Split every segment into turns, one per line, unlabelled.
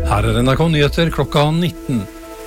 Her NRK Nyheter klokka 19.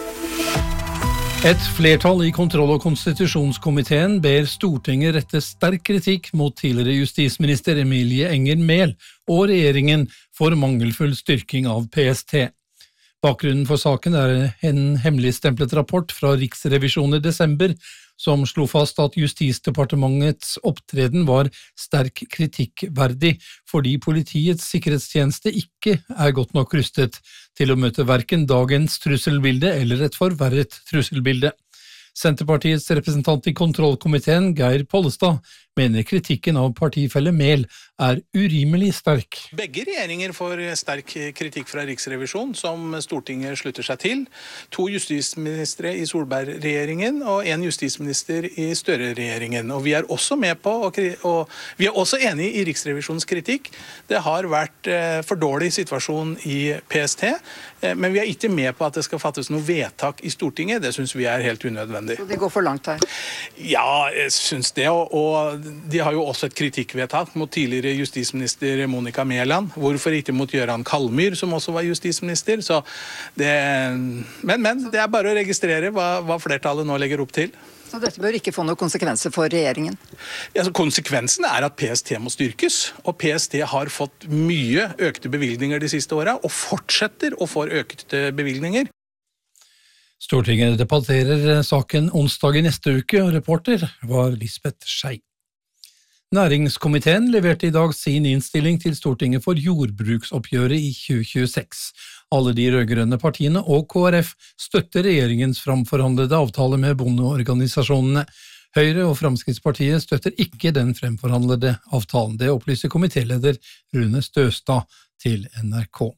Et flertall i kontroll- og konstitusjonskomiteen ber Stortinget rette sterk kritikk mot tidligere justisminister Emilie Enger Mehl og regjeringen for mangelfull styrking av PST. Bakgrunnen for saken en hemmeligstemplet rapport fra Riksrevisjonen i desember, som slo fast at Justisdepartementets opptreden var sterk kritikkverdig, fordi politiets sikkerhetstjeneste ikke godt nok rustet til å møte hverken dagens trusselbilde eller et forverret trusselbilde. Senterpartiets representant i kontrollkomiteen, Geir Pollestad, mener kritikken av partifelle Mehl urimelig sterk.
Begge regjeringer får sterk kritikk fra Riksrevisjonen, som Stortinget slutter seg til. 2 justisministre i Solberg-regjeringen og 1 justisminister i Støre-regjeringen. Og vi også med på, og vi også enige i Riksrevisjonens kritikk. Det har vært for dårlig situasjon i PST, men vi ikke med på at det skal fattes noe vedtak i Stortinget. Det synes vi helt unødvendig.
Så det går for langt her?
Ja, jeg synes det, og de har jo også et kritikkvedtak mot tidligere justisminister Monica Mæland. Hvorfor ikke mot Jøran Kalmyr, som også var justisminister? Så men det bare å registrere hva flertallet nå legger opp til.
Så dette bør ikke få noen konsekvenser for regjeringen?
Ja, så konsekvensen at PST må styrkes, og PST har fått mye økte bevilgninger de siste årene, og fortsetter å få økte bevilgninger.
Stortinget debatterer saken onsdag i neste uke, og reporter var Lisbeth Schei. Næringskomiteen leverte i dag sin innstilling til Stortinget for jordbruksoppgjøret i 2026. Alle de rødgrønne partiene og KrF støtter regjeringens framforhandlede avtale med bondeorganisasjonene. Høyre og Fremskrittspartiet støtter ikke den fremforhandlede avtalen. Det opplyser komitéleder Rune Støstad til NRK.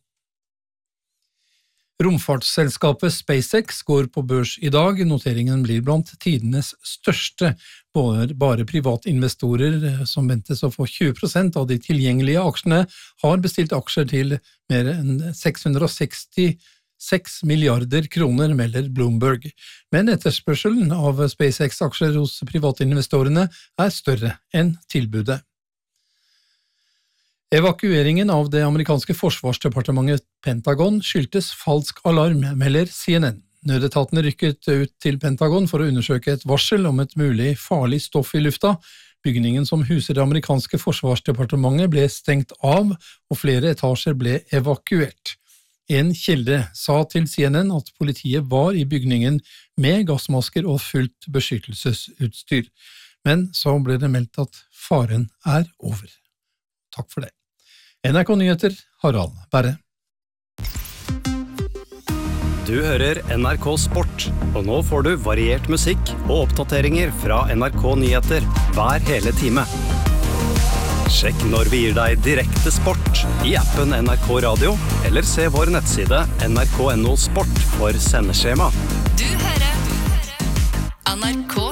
Romfartsselskapet SpaceX går på børs i dag. Noteringen blir blant tidenes største. Bare privatinvestorer, som ventes å få 20% av de tilgjengelige aksjene, har bestilt aksjer til mer enn 666 milliarder kroner, melder Bloomberg. Men etterspørselen av SpaceX-aksjer hos privatinvestorene større enn tilbudet. Evakueringen av det amerikanske forsvarsdepartementet Pentagon skyldtes falsk alarm, melder CNN. Nødetatene rykket ut til Pentagon for å undersøke et varsel om et mulig farlig stoff i lufta. Bygningen som huser det amerikanske forsvarsdepartementet ble stengt av, og flere etasjer ble evakuert. En kilde sa til CNN at politiet var i bygningen med gassmasker og fullt beskyttelsesutstyr. Men så ble det meldt at faren over. Takk for det. NRK Nyheter, Harald Berre.
Du hører NRK Sport, og nå får du variert musikk og oppdateringer fra NRK Nyheter hver hele time. Sjekk når vi gir deg direkte sport i appen NRK Radio, eller se vår nettside nrk.no sport for sendeskjema.
Du hører NRK